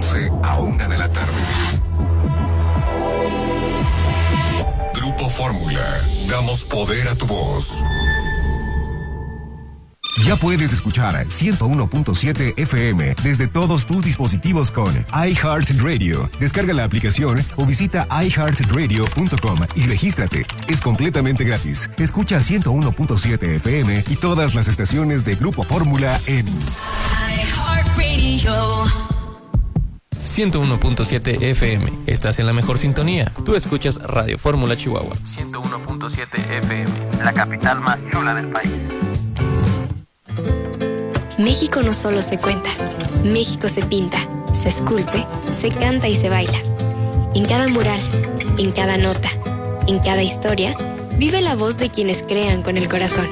11 a 1 de la tarde. Grupo Fórmula. Damos poder a tu voz. Ya puedes escuchar 101.7 FM desde todos tus dispositivos con iHeartRadio. Descarga la aplicación o visita iHeartRadio.com y regístrate. Es completamente gratis. Escucha 101.7 FM y todas las estaciones de Grupo Fórmula en iHeartRadio. 101.7 FM. Estás en la mejor sintonía. Tú escuchas Radio Fórmula Chihuahua. 101.7 FM. La capital más chula del país. México no solo se cuenta, México se pinta, se esculpe, se canta y se baila. En cada mural, en cada nota, en cada historia, vive la voz de quienes crean con el corazón.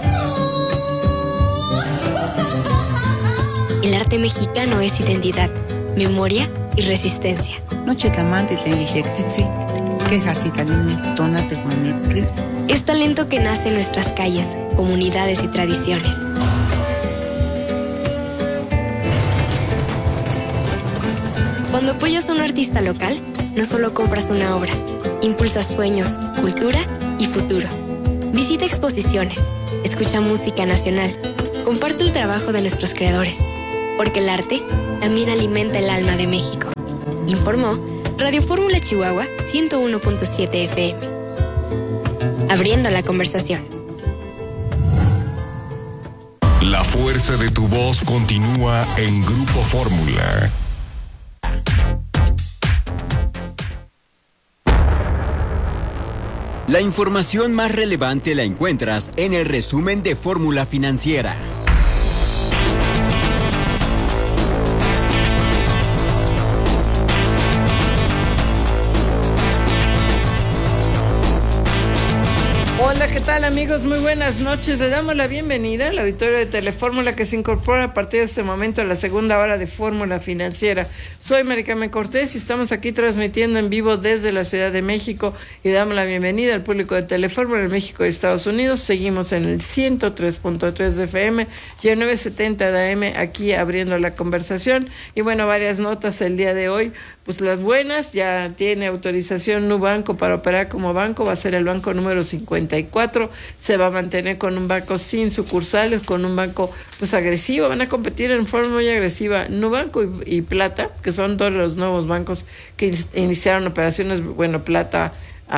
El arte mexicano es identidad, memoria y resistencia. Es talento que nace en nuestras calles, comunidades y tradiciones. Cuando apoyas a un artista local, no solo compras una obra, impulsas sueños, cultura y futuro. Visita exposiciones, escucha música nacional, comparte el trabajo de nuestros creadores, porque el arte también alimenta el alma de México. Informó Radio Fórmula Chihuahua 101.7 FM. Abriendo la conversación. La fuerza de tu voz continúa en Grupo Fórmula. La información más relevante la encuentras en el resumen de Fórmula Financiera. Hola, ¿qué tal, amigos? Muy buenas noches. Le damos la bienvenida al auditorio de Telefórmula que se incorpora a partir de este momento a la segunda hora de Fórmula Financiera. Soy Mari Carmen Cortés y estamos aquí transmitiendo en vivo desde la Ciudad de México y damos la bienvenida al público de Telefórmula en México y Estados Unidos. Seguimos en el 103.3 de FM y el 970 de AM aquí abriendo la conversación. Y bueno, varias notas el día de hoy. Pues las buenas, ya tiene autorización Nubanco para operar como banco, va a ser el banco número 54, se va a mantener con un banco sin sucursales, con un banco pues agresivo, van a competir en forma muy agresiva Nubanco y Plata, que son dos de los nuevos bancos que iniciaron operaciones, bueno, Plata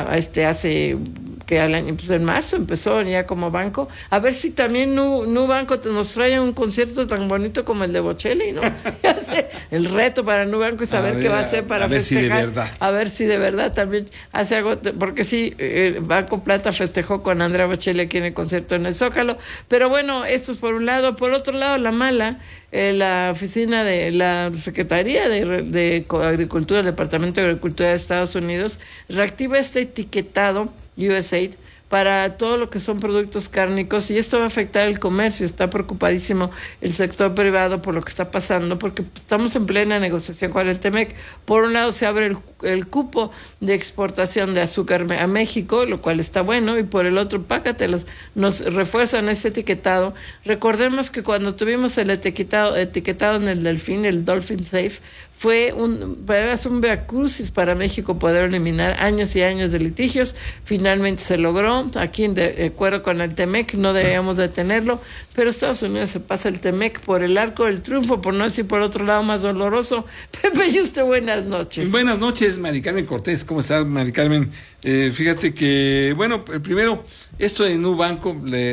hace que al año, pues en marzo empezó ya como banco, a ver si también Nubanco nos trae un concierto tan bonito como el de Bocelli, ¿no? El reto para Nubanco es saber qué va a hacer para festejar, a ver si de verdad también hace algo, porque sí, Banco Plata festejó con Andrea Bocelli aquí en el concierto en el Zócalo, pero bueno, esto es por un lado. Por otro lado, la mala, la oficina de la Secretaría de Agricultura, el Departamento de Agricultura de Estados Unidos, reactiva este etiquetado USAID para todo lo que son productos cárnicos, y esto va a afectar el comercio. Está preocupadísimo el sector privado por lo que está pasando, porque estamos en plena negociación con el TEMEC. Por un lado se abre el cupo de exportación de azúcar a México, lo cual está bueno, y por el otro, págatelos, nos refuerzan ese etiquetado. Recordemos que cuando tuvimos el etiquetado en el Delfín, el Dolphin Safe, fue un veracrucis para México poder eliminar años y años de litigios. Finalmente se logró, aquí de acuerdo con el TEMEC, no debíamos de tenerlo, pero Estados Unidos se pasa el TEMEC por el arco del triunfo, por no decir por otro lado más doloroso. Pepe y usted, buenas noches. Buenas noches, Mari Carmen Cortés. ¿Cómo estás, Mari Carmen? Fíjate que, bueno, primero, esto de Nubank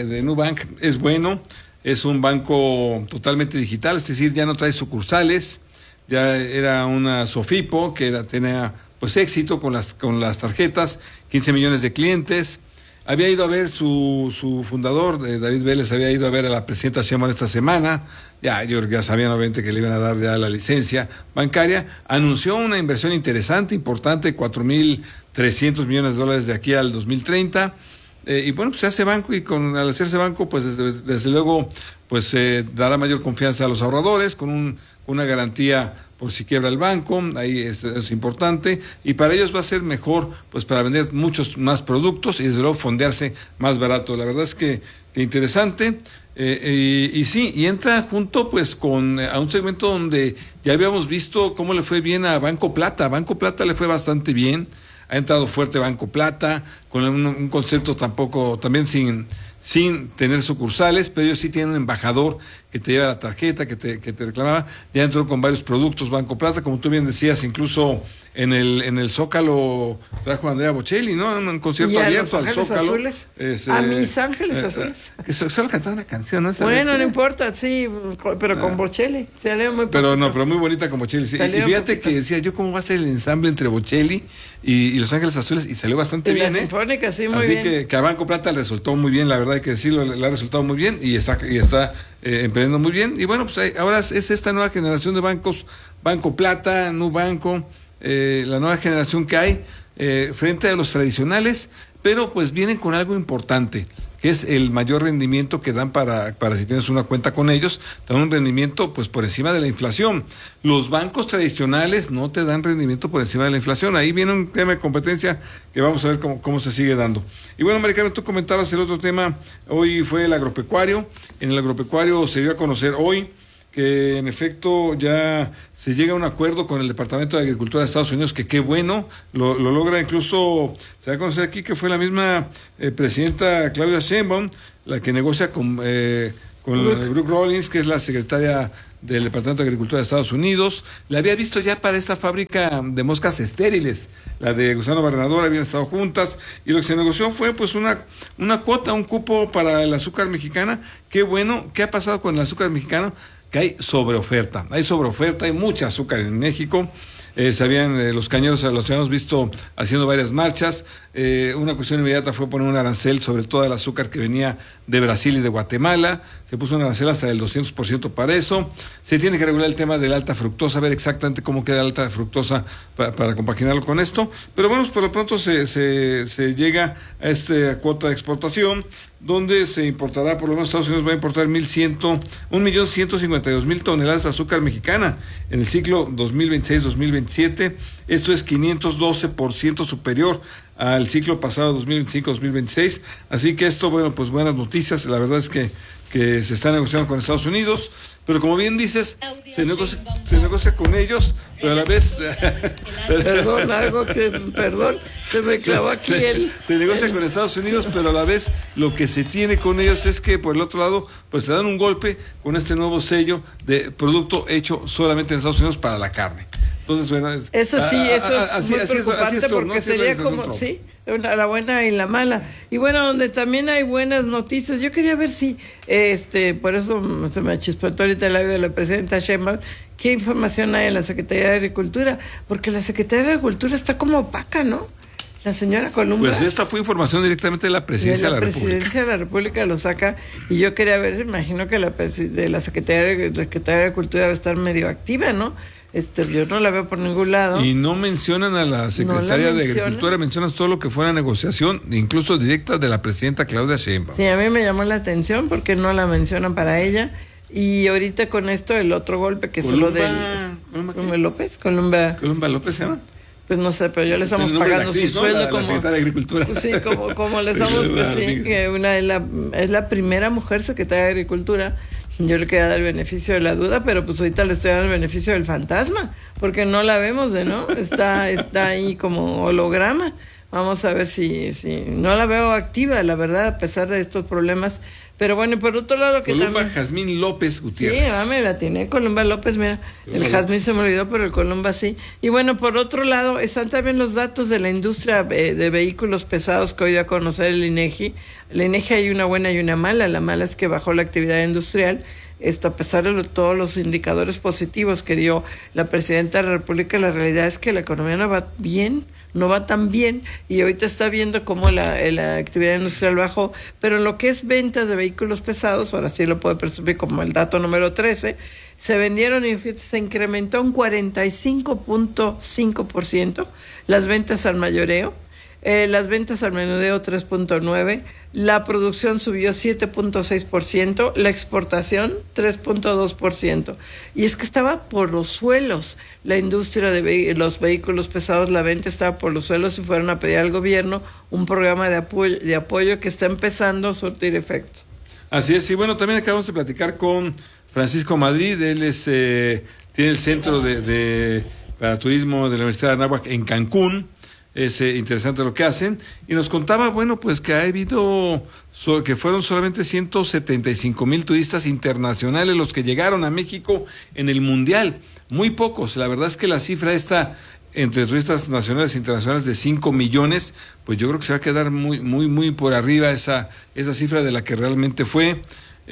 es bueno, es un banco totalmente digital, es decir, ya no trae sucursales. Ya era una Sofipo que tenía pues éxito con las tarjetas, 15 millones de clientes. Había ido a ver su fundador, David Vélez, había ido a ver a la presidenta Sheinbaum esta semana. Ya, yo creo que ya sabían obviamente que le iban a dar ya la licencia bancaria. Anunció una inversión interesante, importante, $4,300 millones de aquí al 2030. Y bueno, pues se hace banco, y al hacerse banco, pues desde luego, pues dará mayor confianza a los ahorradores, con una garantía por si quiebra el banco, ahí es importante, y para ellos va a ser mejor, pues para vender muchos más productos y desde luego fondearse más barato. La verdad es que interesante, y sí, y entra junto pues a un segmento donde ya habíamos visto cómo le fue bien a Banco Plata. Banco Plata le fue bastante bien, ha entrado fuerte Banco Plata, con un concepto también sin tener sucursales, pero ellos sí tienen un embajador que te lleva la tarjeta, que te reclamaba. Ya entró con varios productos Banco Plata, como tú bien decías, incluso en el Zócalo trajo a Andrea Bocelli, ¿no? Un concierto abierto al Zócalo. A Mis Ángeles Azules. Que solo cantaba una canción, ¿no? Bueno, no importa, sí, pero con Bocelli. Salió muy pero muy bonita con Bocelli. Sí. Y fíjate que decía yo, ¿cómo va a ser el ensamble entre Bocelli y Los Ángeles Azules? Y salió bastante bien, la Sinfónica, sí, muy bien. Así que a Banco Plata le resultó muy bien, la verdad hay que decirlo, le ha resultado muy bien y está emprendiendo muy bien. Y bueno, pues ahora es esta nueva generación de bancos, Banco Plata, Nubanco, la nueva generación que hay frente a los tradicionales, pero pues vienen con algo importante, que es el mayor rendimiento que dan para si tienes una cuenta con ellos, te dan un rendimiento pues por encima de la inflación. Los bancos tradicionales no te dan rendimiento por encima de la inflación. Ahí viene un tema de competencia que vamos a ver cómo se sigue dando. Y bueno, Maricarmen, tú comentabas el otro tema, hoy fue el agropecuario. En el agropecuario se dio a conocer hoy que en efecto ya se llega a un acuerdo con el Departamento de Agricultura de Estados Unidos, que qué bueno, lo logra. Incluso se va a conocer aquí que fue la misma presidenta Claudia Sheinbaum la que negocia con Brooke Rollins, que es la secretaria del Departamento de Agricultura de Estados Unidos. La había visto ya para esta fábrica de moscas estériles, la de Gusano Barrenador, habían estado juntas, y lo que se negoció fue pues una cuota, un cupo para el azúcar mexicana. Qué bueno. ¿Qué ha pasado con el azúcar mexicano? Que hay sobreoferta, hay mucha azúcar en México. Los cañeros los habíamos visto haciendo varias marchas. Una cuestión inmediata fue poner un arancel sobre todo el azúcar que venía de Brasil y de Guatemala. Se puso un arancel hasta del 200% para eso. Se tiene que regular el tema de la alta fructosa, ver exactamente cómo queda la alta fructosa para compaginarlo con esto. Pero bueno, por lo pronto se llega a esta cuota de exportación, donde se importará, por lo menos Estados Unidos va a importar 1.152.000 toneladas de azúcar mexicana en el ciclo 2026-2027. Esto es 512% superior al ciclo pasado 2025-2026. Así que esto, bueno, pues buenas noticias. La verdad es que se está negociando con Estados Unidos, pero como bien dices, se negocia con ellos, pero a la vez... Perdón, se me clavó aquí se negocia con Estados Unidos, pero a la vez lo que se tiene con ellos es que por el otro lado, pues se dan un golpe con este nuevo sello de producto hecho solamente en Estados Unidos para la carne. Entonces, bueno, eso sí, eso es muy preocupante, porque ¿no? Sería como, sí, la buena y la mala. Y bueno, donde también hay buenas noticias, yo quería ver si, por eso se me chispetó ahorita el audio de la presidenta Sheinbaum, qué información hay en la Secretaría de Agricultura, porque la Secretaría de Agricultura está como opaca, ¿no? La señora Columba. Pues esta fue información directamente de la Presidencia de la República. La Presidencia de la República lo saca, y yo quería ver, imagino que la Secretaría de Agricultura va a estar medio activa, ¿no? Yo no la veo por ningún lado. Y no mencionan a la Secretaría de Agricultura, mencionan solo que fue una negociación, incluso directa, de la presidenta Claudia Sheinbaum. Sí, a mí me llamó la atención porque no la mencionan para ella. Y ahorita con esto, el otro golpe que es lo del... ¿Columba López? Columba López se llama. Pues no sé, pero ya le estamos pagando su sueldo, ¿no? como la secretaria de Agricultura. Sí, como le estamos, pues sí, que es la primera mujer secretaria de Agricultura. Yo le quería dar el beneficio de la duda, pero pues ahorita le estoy dando el beneficio del fantasma, porque no la vemos, ¿no? Está ahí como holograma. Vamos a ver si no la veo activa, la verdad, a pesar de estos problemas. Pero bueno, y por otro lado que Columba también... Jazmín López Gutiérrez. Sí, me la tiene, Columba López, mira. Columba el Jazmín se me olvidó, pero el Columba sí. Y bueno, por otro lado, están también los datos de la industria de vehículos pesados que hoy dio a conocer el INEGI. El INEGI hay una buena y una mala. La mala es que bajó la actividad industrial. A pesar de todos los indicadores positivos que dio la presidenta de la República, la realidad es que la economía no va tan bien, y ahorita está viendo cómo la actividad industrial bajó, pero en lo que es ventas de vehículos pesados, ahora sí lo puede presumir como el dato número 13, se vendieron y se incrementó un 45.5% las ventas al mayoreo. Las ventas al menudeo 3.9%, la producción subió 7.6%, la exportación 3.2%. Y es que estaba por los suelos. La industria de los vehículos pesados, la venta estaba por los suelos y fueron a pedir al gobierno un programa de apoyo que está empezando a surtir efectos. Así es, y bueno, también acabamos de platicar con Francisco Madrid. Él tiene el centro para turismo de la Universidad de Anáhuac en Cancún. Es interesante lo que hacen, y nos contaba, bueno, pues que ha habido, que fueron solamente 175,000 turistas internacionales los que llegaron a México en el Mundial, muy pocos. La verdad es que la cifra entre turistas nacionales e internacionales de 5 millones, pues yo creo que se va a quedar muy por arriba esa cifra de la que realmente fue.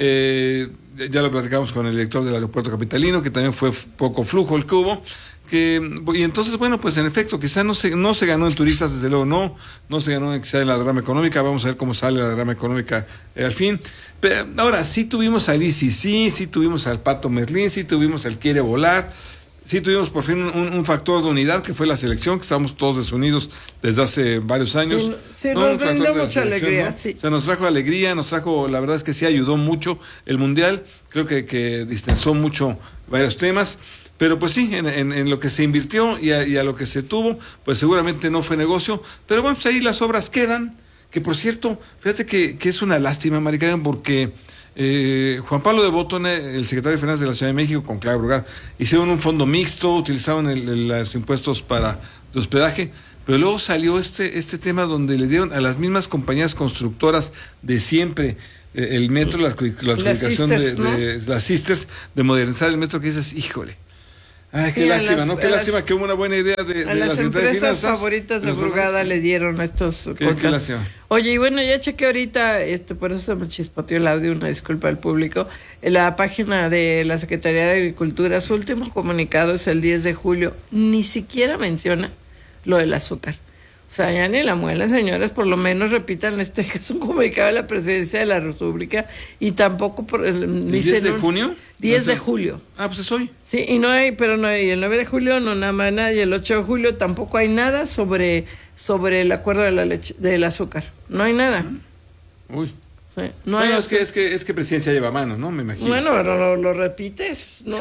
Ya lo platicamos con el director del aeropuerto capitalino, que también fue poco flujo el que hubo. Y entonces, bueno, pues en efecto, quizá no se ganó en turistas, desde luego no se ganó quizá en la derrama económica. Vamos a ver cómo sale la derrama económica al fin. Pero ahora, sí tuvimos al ICC, sí tuvimos al Pato Merlín, sí tuvimos al Quiere Volar, sí tuvimos por fin un factor de unidad, que fue la selección, que estábamos todos desunidos desde hace varios años. Sí, nos brindó mucha alegría, ¿no? Sí. O sea, nos trajo alegría, la verdad es que sí ayudó mucho el Mundial, creo que distensó mucho varios temas. Pero pues sí, en lo que se invirtió y a lo que se tuvo, pues seguramente no fue negocio. Pero bueno, pues ahí las obras quedan. Que por cierto, fíjate que es una lástima, Maricarmen, porque Juan Pablo de Botton, el secretario de Finanzas de la Ciudad de México, con Claudio Brugada, hicieron un fondo mixto, utilizaban los impuestos de hospedaje, pero luego salió este tema donde le dieron a las mismas compañías constructoras de siempre el metro, la adjudicación de las Sisters, de modernizar el metro, que dices, híjole. Ay, qué lástima, ¿no? Qué lástima que hubo una buena idea de las empresas favoritas de Brugada le dieron estos. Qué lástima. Oye, y bueno, ya chequé ahorita, por eso se me chispoteó el audio, una disculpa al público. En la página de la Secretaría de Agricultura, su último comunicado es el 10 de julio. Ni siquiera menciona lo del azúcar. O sea, ya ni la muela, señores, por lo menos repitan que es un comunicado de la Presidencia de la República, y tampoco ¿10 de junio? 10 de julio. Ah, pues es hoy. Sí, y no hay, el 9 de julio no nada más nada, y el 8 de julio tampoco hay nada sobre el acuerdo de la leche, del azúcar. No hay nada. Uy. Sí, es que Presidencia lleva mano, ¿no? Me imagino. Bueno, pero lo repites, ¿no?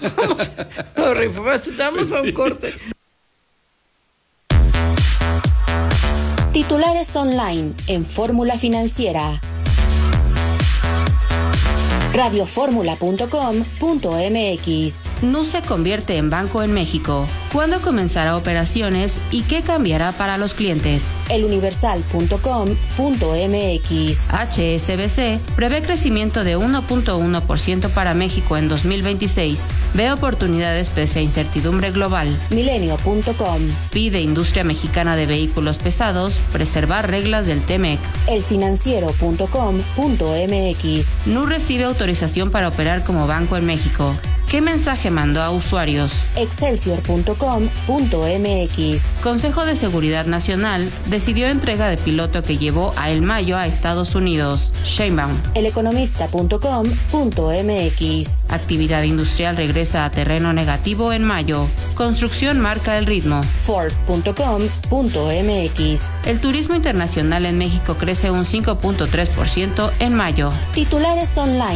Damos a un corte. Titulares online en Fórmula Financiera. radioformula.com.mx. Nu se convierte en banco en México. ¿Cuándo comenzará operaciones y qué cambiará para los clientes? eluniversal.com.mx. HSBC prevé crecimiento de 1.1% para México en 2026. Ve oportunidades pese a incertidumbre global. Milenio.com. Pide industria mexicana de vehículos pesados preservar reglas del TEMEC. elfinanciero.com.mx. Nu recibe autorización para operar como banco en México. ¿Qué mensaje mandó a usuarios? Excelsior.com.mx. Consejo de Seguridad Nacional decidió entrega de piloto que llevó a El Mayo a Estados Unidos. Sheinbaum. Eleconomista.com.mx. Actividad industrial regresa a terreno negativo en mayo. Construcción marca el ritmo. Ford.com.mx. El turismo internacional en México crece un 5.3% en mayo. Titulares online